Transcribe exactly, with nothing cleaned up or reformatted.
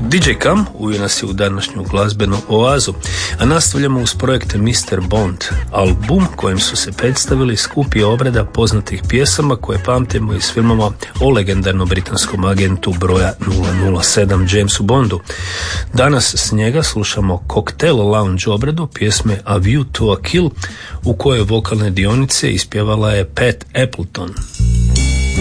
D J Cam uvio nas je u današnju glazbenu oazu, a nastavljamo uz projekte mister Bond, album kojim su se predstavili skupi obrada poznatih pjesama koje pamtimo iz filmova o legendarnom britanskom agentu broja nula nula sedam Jamesu Bondu. Danas s njega slušamo Cocktail Lounge obradu pjesme A View to a Kill, u kojoj vokalne dionice ispjevala je Pat Appleton.